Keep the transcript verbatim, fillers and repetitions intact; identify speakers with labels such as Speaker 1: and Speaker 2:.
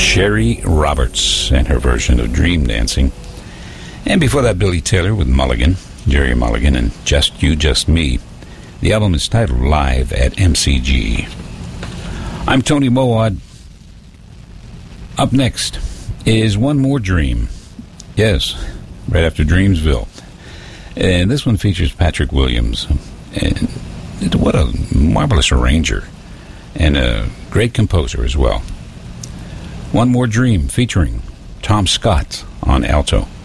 Speaker 1: Sherry Roberts and her version of Dream Dancing. And before that, Billy Taylor with Mulligan, Jerry Mulligan, and Just You, Just Me. The album is titled Live at M C G. I'm Tony Mowat. Up next is One More Dream. Yes, right after Dreamsville. And this one features Patrick Williams. And what a marvelous arranger. And a great composer as well. One More Dream featuring Tom Scott on alto.